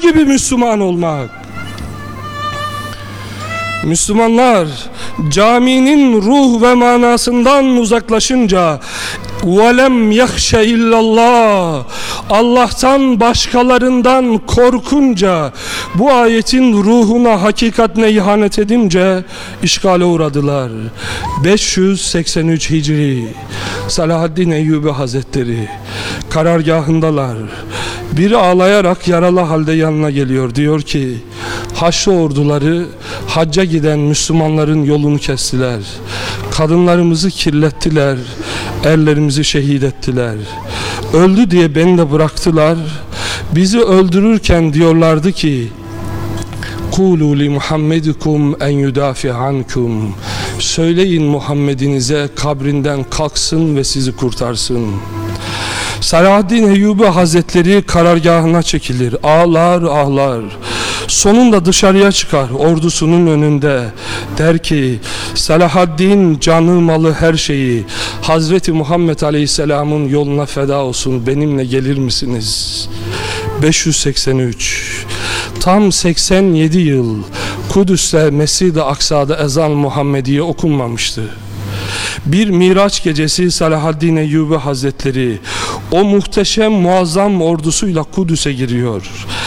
gibi Müslüman olmak. Müslümanlar caminin ruh ve manasından uzaklaşınca وَلَمْ يَخْشَ اِلَّا اللّٰهِ Allah'tan başkalarından korkunca, bu ayetin ruhuna, hakikatine ihanet edince işgale uğradılar. 583 Hicri Selahaddin Eyyubi Hazretleri karargahındalar. Biri ağlayarak yaralı halde yanına geliyor, diyor ki Haçlı orduları hacca giden Müslümanların yolunu kestiler, kadınlarımızı kirlettiler, erlerimizi şehit ettiler, öldü diye beni de bıraktılar. Bizi öldürürken diyorlardı ki Kulu li Muhammedikum en yudafi ankum, söyleyin Muhammedinize kabrinden kalksın ve sizi kurtarsın. Selahaddin Eyyubi Hazretleri karargahına çekilir, ağlar ağlar. Sonunda dışarıya çıkar ordusunun önünde, der ki Selahaddin canı malı her şeyi Hazreti Muhammed Aleyhisselam'ın yoluna feda olsun, benimle gelir misiniz? 583 tam 87 yıl Kudüs'te Mescid-i Aksa'da ezan Muhammediye okunmamıştı. Bir Miraç gecesi Selahaddin Eyyubi Hazretleri o muhteşem muazzam ordusuyla Kudüs'e giriyor.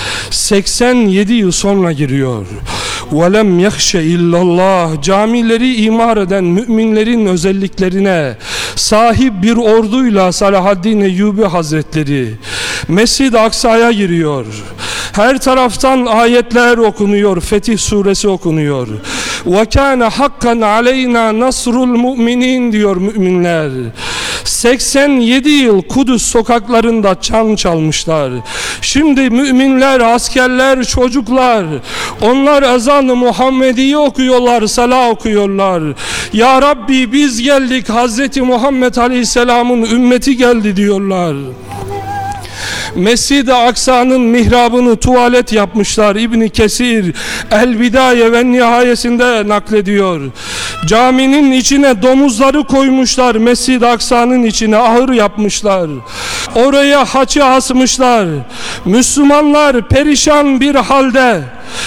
87 yıl sonra giriyor. وَلَمْ يَخْشَ اِلَّا اللّٰهِ Camileri imar eden müminlerin özelliklerine sahip bir orduyla Selahaddin Eyyubi Hazretleri Mescid-i Aksa'ya giriyor. Her taraftan ayetler okunuyor, Fetih suresi okunuyor. وَكَانَ حَقًّا عَلَيْنَا نَصْرُ الْمُؤْمِنِينَ diyor müminler. 87 yıl Kudüs sokaklarında çan çalmışlar. Şimdi müminler, askerler, çocuklar, onlar ezan-ı Muhammediye okuyorlar, salah okuyorlar. Ya Rabbi biz geldik, Hazreti Muhammed Aleyhisselam'ın ümmeti geldi diyorlar. Mescid-i Aksa'nın mihrabını tuvalet yapmışlar. İbn Kesir El-Bidaye ve Nihayesinde naklediyor. Caminin içine domuzları koymuşlar, Mescid-i Aksa'nın içine ahır yapmışlar. Oraya haçı asmışlar. Müslümanlar perişan bir halde.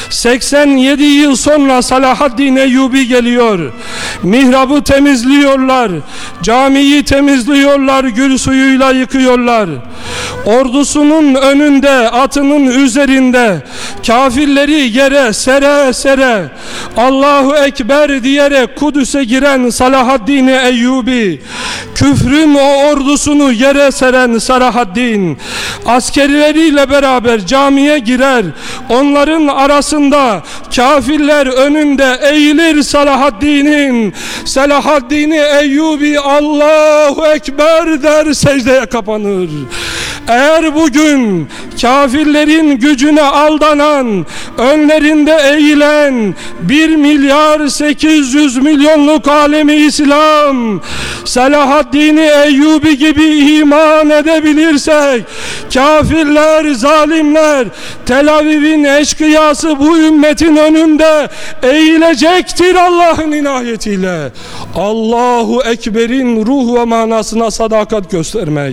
87 yıl sonra Selahaddin Eyyubi geliyor. Mihrabı temizliyorlar, camiyi temizliyorlar, gül suyuyla yıkıyorlar. Ordusunun önünde, atının üzerinde kafirleri yere sere sere Allahu Ekber diyerek Kudüs'e giren Selahaddin Eyyubi, küfrün o ordusunu yere seren Selahaddin askerleriyle beraber camiye girer. Onların arasında kafirler önünde eğilir Selahaddin Eyyubi Allahu Ekber der, secdeye kapanır. Eğer bugün kafirlerin gücüne aldanan, önlerinde eğilen 1.800.000.000'luk alemi İslam Selahaddin Eyyubi gibi iman edebilirsek, kafirler, zalimler, Tel Aviv'in eşkıyası bu ümmetin önünde eğilecektir Allah'ın inayetiyle. Allahu Ekber'in ruh ve manasına sadakat göstermek.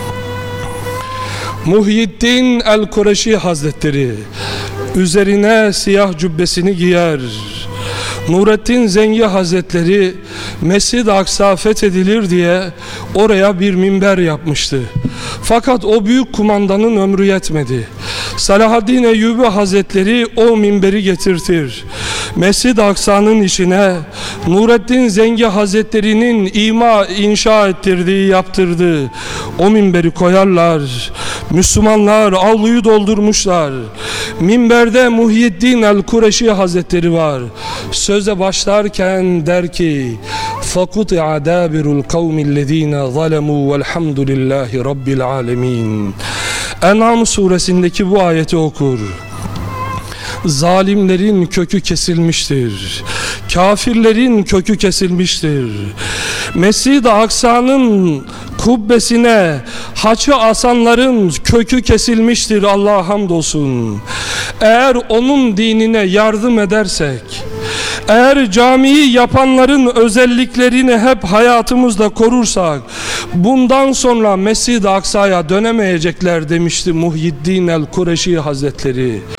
Muhyiddin el-Kureşi Hazretleri üzerine siyah cübbesini giyer. Nurettin Zengi Hazretleri Mescid-i Aksa fethedilir diye oraya bir minber yapmıştı. Fakat o büyük kumandanın ömrü yetmedi. Selahaddin Eyyubi Hazretleri o minberi getirtir. Mescid-i Aksa'nın içine Nurettin Zengi Hazretleri'nin inşa ettirdiği, yaptırdığı o minberi koyarlar. Müslümanlar avluyu doldurmuşlar. Minberde Muhyiddin el-Kureşi Hazretleri var. Söze başlarken der ki فَقُطِعَ دَابِرُ الْقَوْمِ الَّذ۪ينَ ظَلَمُوا وَالْحَمْدُ لِلّٰهِ رَبِّ الْعَالَمِينَ. En'am suresindeki bu ayeti okur. Zalimlerin kökü kesilmiştir. Kafirlerin kökü kesilmiştir. Mescid-i Aksa'nın kubbesine haçı asanların kökü kesilmiştir, Allah'a hamdolsun. Eğer onun dinine yardım edersek, eğer camiyi yapanların özelliklerini hep hayatımızda korursak, bundan sonra Mescid-i Aksa'ya dönemeyecekler demişti Muhyiddin el-Kureşi Hazretleri.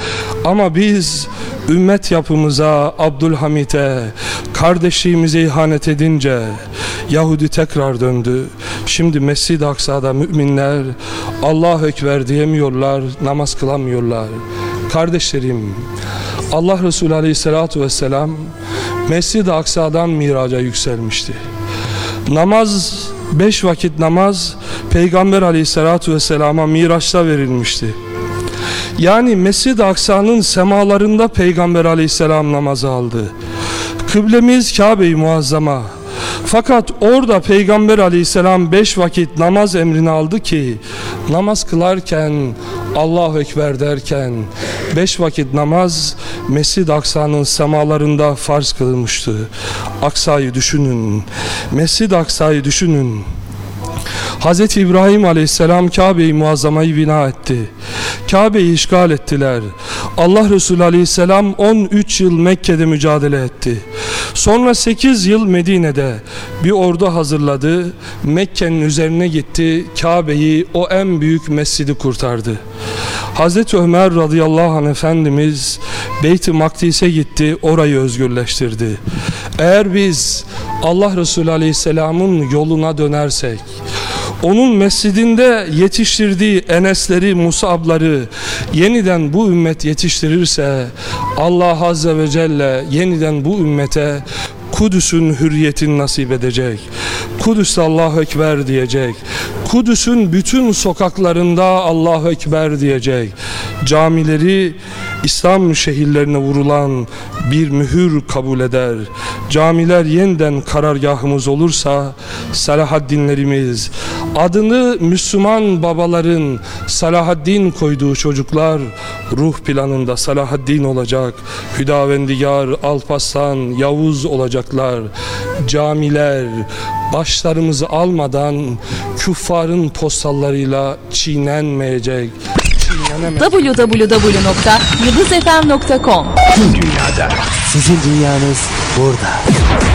Ama biz ümmet yapımıza, Abdülhamit'e, kardeşliğimize ihanet edince Yahudi tekrar döndü. Şimdi Mescid-i Aksa'da müminler Allahu Ekber diyemiyorlar, namaz kılamıyorlar. Kardeşlerim, Allah Resulü Aleyhisselatü Vesselam Mescid-i Aksa'dan miraca yükselmişti. Namaz, 5 vakit namaz Peygamber Aleyhisselatü Vesselam'a Miraç'ta verilmişti. Yani Mescid-i Aksa'nın semalarında Peygamber Aleyhisselam namazı aldı. Kıblemiz Kabe-i Muazzama. Fakat orada Peygamber Aleyhisselam 5 vakit namaz emrini aldı ki namaz kılarken, Allahu Ekber derken 5 vakit namaz Mescid-i Aksa'nın semalarında farz kılınmıştı. Aksa'yı düşünün, Mescid-i Aksa'yı düşünün. Hz. İbrahim Aleyhisselam Kabe-i Muazzama'yı bina etti. Kabe'yi işgal ettiler. Allah Resulü Aleyhisselam 13 yıl Mekke'de mücadele etti. Sonra 8 yıl Medine'de bir ordu hazırladı. Mekke'nin üzerine gitti. Kabe'yi, o en büyük mescidi kurtardı. Hz. Ömer radıyallahu anh Efendimiz Beyt-i Makdis'e gitti. Orayı özgürleştirdi. Eğer biz Allah Resulü Aleyhisselam'ın yoluna dönersek, onun mescidinde yetiştirdiği Enes'leri, Musab'ları yeniden bu ümmet yetiştirirse Allah Azze ve Celle yeniden bu ümmete Kudüs'ün hürriyetini nasip edecek. Kudüs'te Allahu Ekber diyecek. Kudüs'ün bütün sokaklarında Allahu Ekber diyecek. Camileri İslam şehirlerine vurulan bir mühür kabul eder. Camiler yeniden karargahımız olursa Salahaddinlerimiz, adını Müslüman babaların Salahaddin koyduğu çocuklar ruh planında Salahaddin olacak. Hüdavendigar, Alparslan, Yavuz olacaklar. Camiler başlarımızı almadan küffarın postallarıyla çiğnenmeyecek. www.yıldızfm.com Tüm dünyada sizin dünyanız burada.